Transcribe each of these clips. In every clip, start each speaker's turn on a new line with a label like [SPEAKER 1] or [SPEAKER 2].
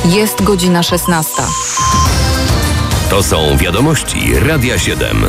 [SPEAKER 1] Jest godzina 16.
[SPEAKER 2] To są wiadomości Radia 7.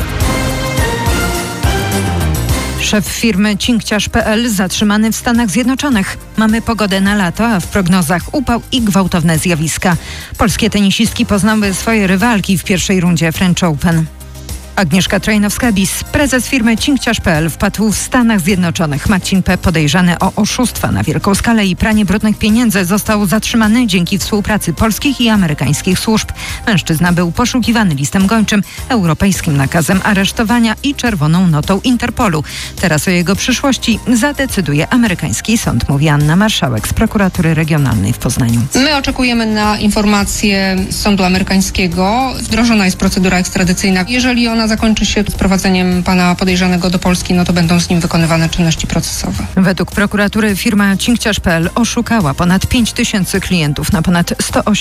[SPEAKER 3] Szef firmy Cinkciarz.pl zatrzymany w Stanach Zjednoczonych. Mamy pogodę na lato, a w prognozach upał i gwałtowne zjawiska. Polskie tenisistki poznały swoje rywalki w pierwszej rundzie French Open. Agnieszka Trajnowska-Bis, prezes firmy Cinkciarz.pl, wpadł w Stanach Zjednoczonych. Marcin P., podejrzany o oszustwa na wielką skalę i pranie brudnych pieniędzy, został zatrzymany dzięki współpracy polskich i amerykańskich służb. Mężczyzna był poszukiwany listem gończym, europejskim nakazem aresztowania i czerwoną notą Interpolu. Teraz o jego przyszłości zadecyduje amerykański sąd, mówi Anna Marszałek z prokuratury regionalnej w Poznaniu.
[SPEAKER 4] My oczekujemy na informacje z sądu amerykańskiego. Wdrożona jest procedura ekstradycyjna. Jeżeli ona zakończy się sprowadzeniem pana podejrzanego do Polski, no to będą z nim wykonywane czynności procesowe.
[SPEAKER 3] Według prokuratury firma Cinkciarz.pl oszukała ponad 5 000 klientów na ponad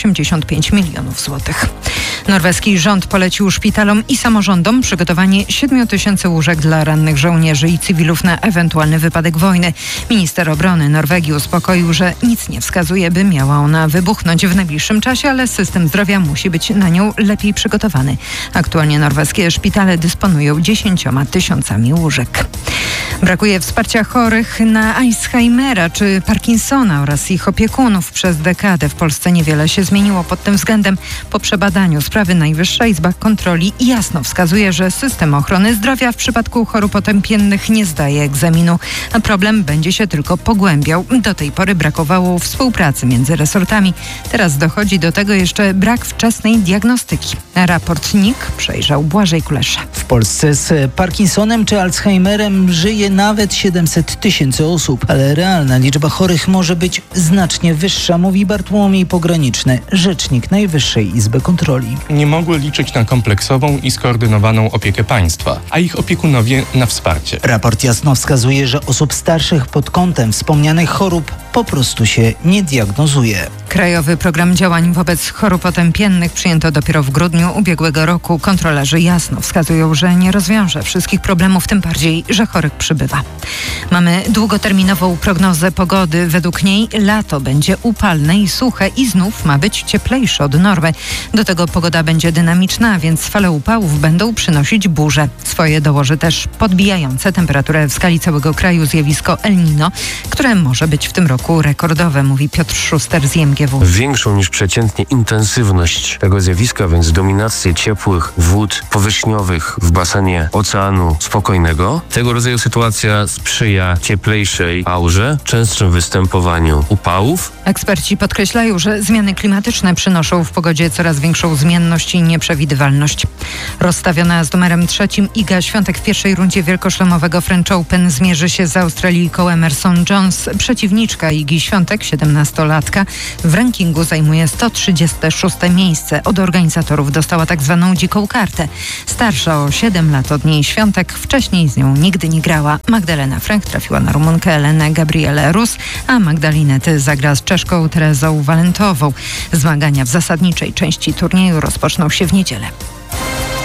[SPEAKER 3] 185 milionów złotych. Norweski rząd polecił szpitalom i samorządom przygotowanie 7 000 łóżek dla rannych żołnierzy i cywilów na ewentualny wypadek wojny. Minister obrony Norwegii uspokoił, że nic nie wskazuje, by miała ona wybuchnąć w najbliższym czasie, ale system zdrowia musi być na nią lepiej przygotowany. Aktualnie norweskie szpitale dysponują 10 000 łóżek. Brakuje wsparcia chorych na Alzheimera czy Parkinsona oraz ich opiekunów. Przez dekadę w Polsce niewiele się zmieniło pod tym względem. Po przebadaniu sprawy Najwyższa Izba Kontroli jasno wskazuje, że system ochrony zdrowia w przypadku chorób otępiennych nie zdaje egzaminu, a problem będzie się tylko pogłębiał. Do tej pory brakowało współpracy między resortami. Teraz dochodzi do tego jeszcze brak wczesnej diagnostyki. Raport NIK przejrzał Błażej Kulesza.
[SPEAKER 5] W Polsce z Parkinsonem czy Alzheimerem żyje nawet 700 000 osób, ale realna liczba chorych może być znacznie wyższa, mówi Bartłomiej Pograniczny, rzecznik Najwyższej Izby Kontroli.
[SPEAKER 6] Nie mogły liczyć na kompleksową i skoordynowaną opiekę państwa, a ich opiekunowie na wsparcie.
[SPEAKER 5] Raport jasno wskazuje, że osób starszych pod kątem wspomnianych chorób po prostu się nie diagnozuje.
[SPEAKER 3] Krajowy program działań wobec chorób otępiennych przyjęto dopiero w grudniu ubiegłego roku. Kontrolerzy jasno wskazują, że nie rozwiąże wszystkich problemów, tym bardziej, że chorych przybywa. Mamy długoterminową prognozę pogody. Według niej lato będzie upalne i suche i znów ma być cieplejsze od normy. Do tego pogoda będzie dynamiczna, więc fale upałów będą przynosić burze. Swoje dołoży też podbijające temperaturę w skali całego kraju zjawisko El Niño, które może być w tym roku rekordowe, mówi Piotr Szuster z IMGW.
[SPEAKER 7] Większą niż przeciętnie intensywność tego zjawiska, więc dominację ciepłych wód powierzchniowych w basenie Oceanu Spokojnego. Tego rodzaju sytuacja sprzyja cieplejszej aurze, częstszym występowaniu upałów.
[SPEAKER 3] Eksperci podkreślają, że zmiany klimatyczne przynoszą w pogodzie coraz większą zmienność i nieprzewidywalność. Rozstawiona z numerem 3 Iga Świątek w pierwszej rundzie wielkoszlemowego French Open zmierzy się z Australijką Emerson Jones. Przeciwniczka Igi Świątek, 17-latka, w rankingu zajmuje 136 miejsce. Od organizatorów dostała tak zwaną dziką kartę. Starsza o 7 lat od niej Świątek wcześniej z nią nigdy nie grała. Magdalena Frank trafiła na Rumunkę Elenę Gabrielę Rus, a Magdalinet zagra z Czeszką Terezą Walentową. Zmagania w zasadniczej części turnieju rozpoczną się w niedzielę.